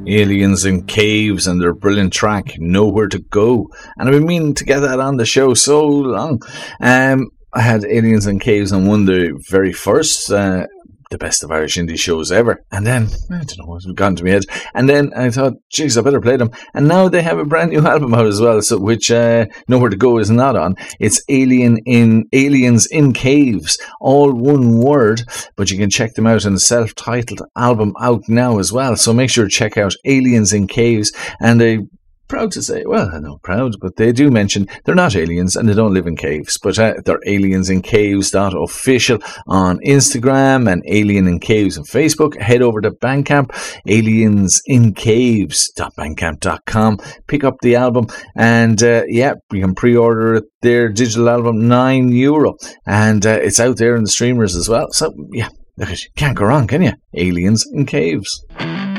Aliens in Caves and their brilliant track, Nowhere to Go. And I've been meaning to get that on the show so long. I had Aliens in Caves on one of the very first, the best of Irish indie shows ever. And then, I don't know what's gone to my head. And then I thought, geez, I better play them. And now they have a brand new album out as well, so which Nowhere to Go is not on. It's Aliens in Caves, all one word, but you can check them out in the self-titled album out now as well. So make sure to check out Aliens in Caves. And they proud to say, well, I'm not proud, but they do mention they're not aliens and they don't live in caves, but they're aliensincaves.official on Instagram and Alien in Caves on Facebook. Head over to Bandcamp, aliensincaves.bandcamp.com, pick up the album, and you can pre-order their digital album, €9, and it's out there in the streamers as well. So yeah, look, you can't go wrong, can you? Aliens in Caves.